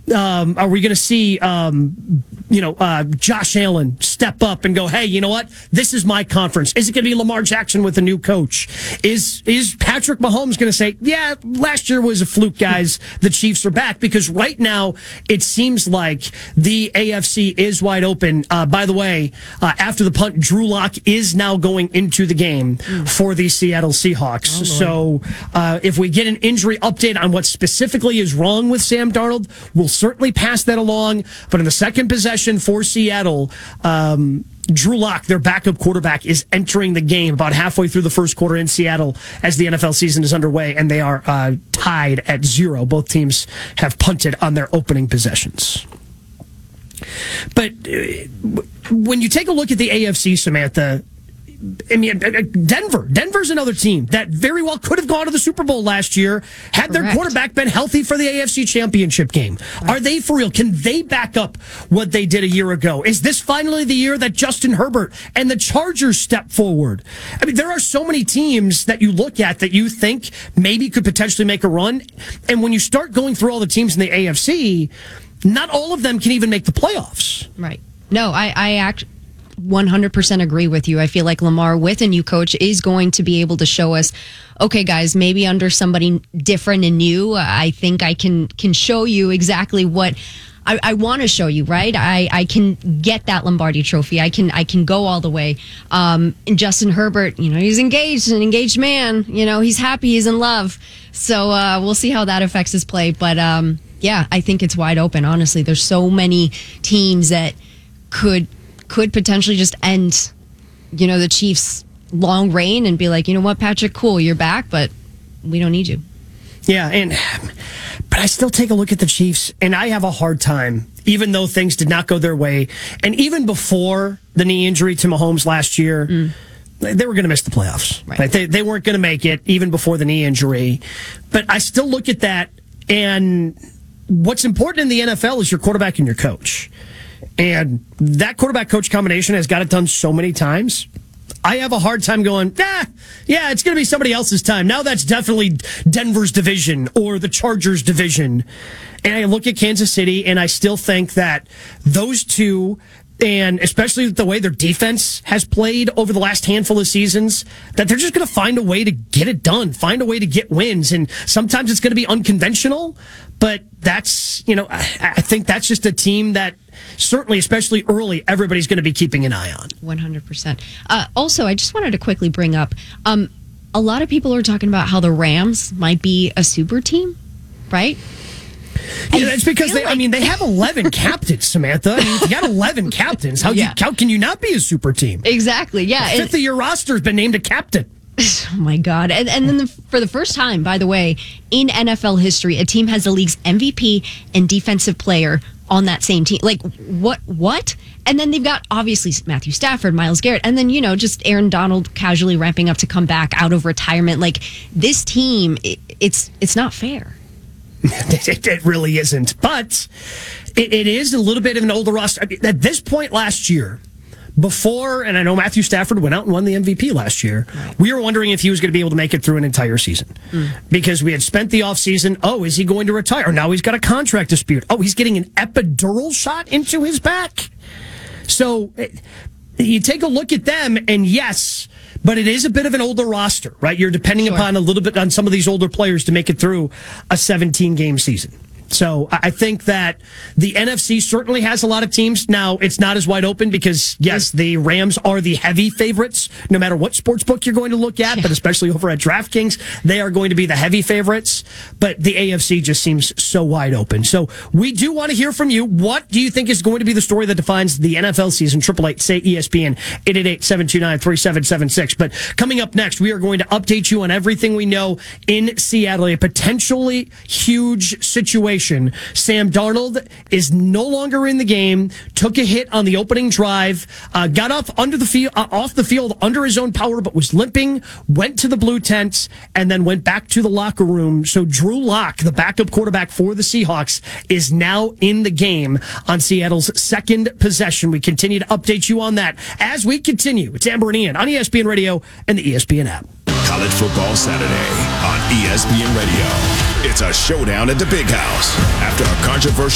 Are we going to see, Josh Allen step up and go, hey, you know what? This is my conference. Is it going to be Lamar Jackson with a new coach? Is Patrick Mahomes going to say, yeah, last year was a fluke, guys. The Chiefs are back? Because right now it seems like the AFC is wide open. By the way, after the punt, Drew Lock is now going into the game for the Seattle Seahawks. So if we get an injury update on what specifically is wrong with Sam Darnold, we'll certainly pass that along. But in the second possession for Seattle, Drew Lock, their backup quarterback, is entering the game about halfway through the first quarter in Seattle as the NFL season is underway, and they are tied at 0. Both teams have punted on their opening possessions. But when you take a look at the AFC, Samantha, I mean, Denver's another team that very well could have gone to the Super Bowl last year had their quarterback been healthy for the AFC Championship game. Right. Are they for real? Can they back up what they did a year ago? Is this finally the year that Justin Herbert and the Chargers step forward? I mean, there are so many teams that you look at that you think maybe could potentially make a run. And when you start going through all the teams in the AFC, not all of them can even make the playoffs. Right. No, I actually 100% agree with you. I feel like Lamar, with a new coach, is going to be able to show us, okay, guys, maybe under somebody different and new, I think I can show you exactly what I want to show you, right? I can get that Lombardi trophy. I can go all the way. And Justin Herbert, he's engaged, an engaged man. He's happy, he's in love. So we'll see how that affects his play. But yeah, I think it's wide open. Honestly, there's so many teams that could potentially just end, the Chiefs' long reign and be like, you know what, Patrick, cool, you're back, but we don't need you. Yeah, but I still take a look at the Chiefs, and I have a hard time, even though things did not go their way, and even before the knee injury to Mahomes last year, they were going to miss the playoffs. Right. They weren't going to make it, even before the knee injury. But I still look at that, and what's important in the NFL is your quarterback and your coach. And that quarterback-coach combination has got it done so many times. I have a hard time going, yeah, it's going to be somebody else's time. Now that's definitely Denver's division or the Chargers' division. And I look at Kansas City, and I still think that those two, and especially the way their defense has played over the last handful of seasons, that they're just going to find a way to get it done, find a way to get wins. And sometimes it's going to be unconventional, but that's, I think that's just a team that certainly, especially early, everybody's going to be keeping an eye on. 100%. Also, I just wanted to quickly bring up, a lot of people are talking about how the Rams might be a super team, right? Yeah, it's because they have 11 captains, Samantha. I mean, you got 11 captains. How can you not be a super team? Exactly, yeah. A fifth of your roster has been named a captain. Oh, my God. And then for the first time, by the way, in NFL history, a team has the league's MVP and defensive player on that same team. Like, what? And then they've got, obviously, Matthew Stafford, Myles Garrett, and then, just Aaron Donald casually ramping up to come back out of retirement. Like, this team, it's not fair. It really isn't. But it is a little bit of an older roster. I mean, at this point last year, before, and I know Matthew Stafford went out and won the MVP last year, we were wondering if he was going to be able to make it through an entire season. Because we had spent the offseason, is he going to retire? Now he's got a contract dispute. He's getting an epidural shot into his back. So you take a look at them, and yes, but it is a bit of an older roster, right? You're depending upon a little bit on some of these older players to make it through a 17-game season. So I think that the NFC certainly has a lot of teams. Now, it's not as wide open because, yes, the Rams are the heavy favorites, no matter what sports book you're going to look at, but especially over at DraftKings, they are going to be the heavy favorites. But the AFC just seems so wide open. So we do want to hear from you. What do you think is going to be the story that defines the NFL season? 888-SAY-ESPN, 888-729-3776. But coming up next, we are going to update you on everything we know in Seattle, a potentially huge situation. Sam Darnold is no longer in the game, took a hit on the opening drive, got off the field under his own power, but was limping, went to the blue tents, and then went back to the locker room. So Drew Lock, the backup quarterback for the Seahawks, is now in the game on Seattle's second possession. We continue to update you on that as we continue. It's Amber and Ian on ESPN Radio and the ESPN app. College Football Saturday on ESPN Radio. It's a showdown at the Big House. After a controversial